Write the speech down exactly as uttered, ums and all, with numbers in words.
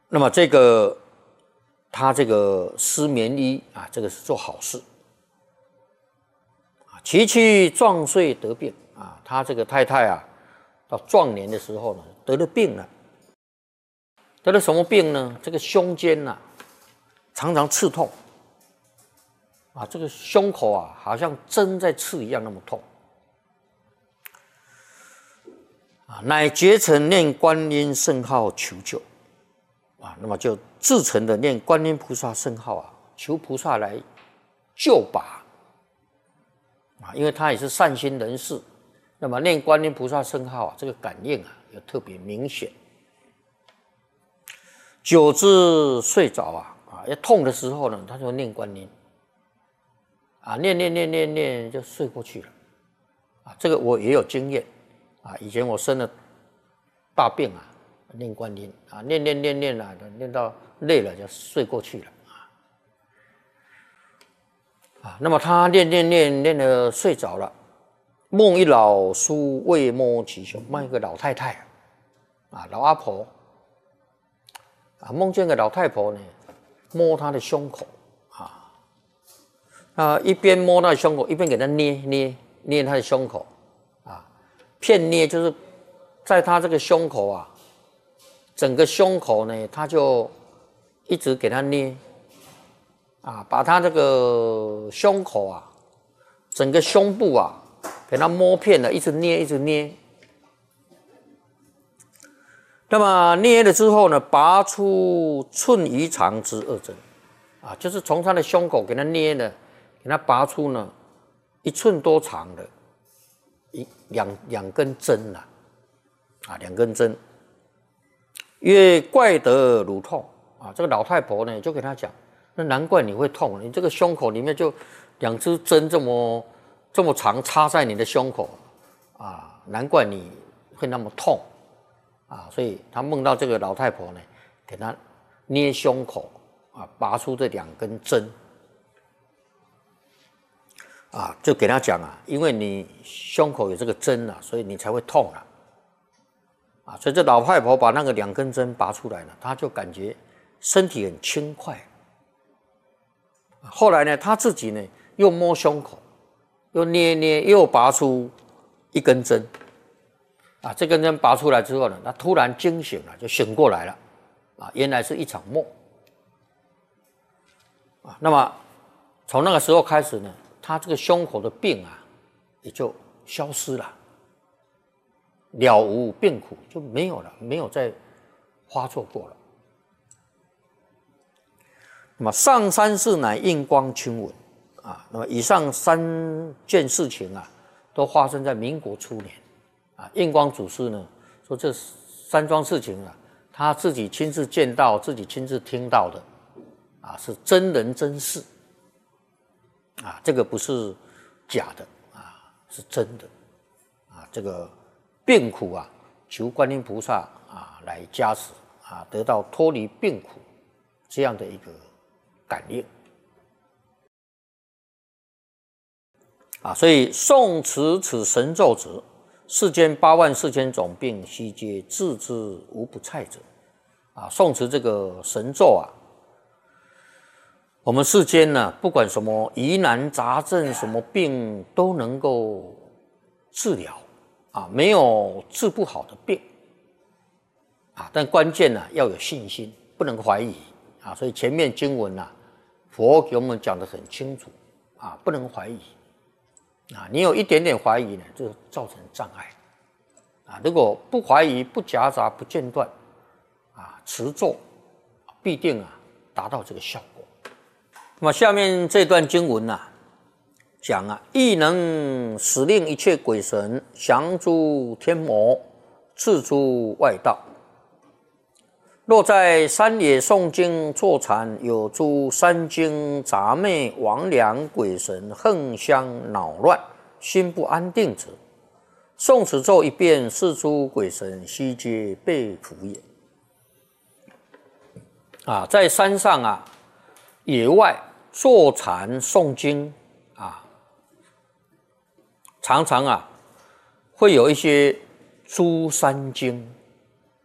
那么这个他这个施棉衣啊，这个是做好事。其妻壮岁得病啊，他这个太太啊，到壮年的时候呢，得了病了。得了什么病呢？这个胸肩呐、啊，常常刺痛啊，这个胸口啊，好像针在刺一样那么痛啊，乃竭诚念观音圣号求救啊，那么就至诚的念观音菩萨圣号啊，求菩萨来救拔啊，因为他也是善心人士，那么念观音菩萨圣号啊，这个感应啊，也特别明显。久之睡着啊，啊，要痛的时候呢，他就念观音，啊，念念念念念就睡过去了，啊，这个我也有经验，啊，以前我生了大病啊，念观音啊，念念念念啊，念到累了就睡过去了，啊，啊，那么他念念念念了睡着了，梦一老叔未摸其胸，梦一个老太太，啊，老阿婆。啊，梦见个老太婆呢，摸她的胸口啊，啊，一边摸她的胸口，一边给她捏捏捏她的胸口啊，片捏就是在她这个胸口啊，整个胸口呢，她就一直给她捏啊，把她这个胸口啊，整个胸部啊，给她摸遍了，一直捏，一直捏。那么捏了之后呢，拔出寸余长之二针，啊，就是从他的胸口给他捏了，给他拔出呢一寸多长的一两两根针了，啊，两根针。曰怪得乳痛啊，这个老太婆呢就给他讲，那难怪你会痛，你这个胸口里面就两支针这么这么长插在你的胸口啊，难怪你会那么痛。啊，所以他梦到这个老太婆呢，给他捏胸口啊，拔出这两根针啊，就给他讲啊，因为你胸口有这个针啊，所以你才会痛啊。啊，所以这老太婆把那个两根针拔出来了，他就感觉身体很轻快。后来呢，他自己呢又摸胸口，又捏捏，又拔出一根针。啊，这根针拔出来之后呢，他突然惊醒了，就醒过来了，啊，原来是一场梦，啊，那么从那个时候开始呢，他这个胸口的病啊，也就消失了，了无病苦，就没有了，没有再发作过了。那么上三事乃印光亲闻啊，那么以上三件事情啊，都发生在民国初年。啊，印光祖师呢说这三桩事情啊，他自己亲自见到，自己亲自听到的，啊，是真人真事，啊，这个不是假的啊，是真的，啊，这个病苦啊，求观音菩萨啊来加持啊，得到脱离病苦这样的一个感应，啊，所以诵持此神咒者。世间八万四千种病，悉皆治之无不蔡者。啊，诵持这个神咒啊，我们世间呢，不管什么疑难杂症、什么病，都能够治疗啊，没有治不好的病啊。但关键呢，要有信心，不能怀疑啊。所以前面经文啊，佛给我们讲得很清楚啊，不能怀疑。啊，你有一点点怀疑呢，就造成障碍啊。如果不怀疑、不夹杂、不间断啊，持咒必定啊达到这个效果。那么下面这段经文啊，讲啊，亦能使令一切鬼神降诸天魔，斥诸外道。若在山野诵经坐禅，有诸山精杂魅魍魉鬼神横相恼乱，心不安定者，诵此咒一遍，是诸鬼神悉皆被伏也。啊，在山上啊，野外坐禅诵经啊，常常啊会有一些诸山精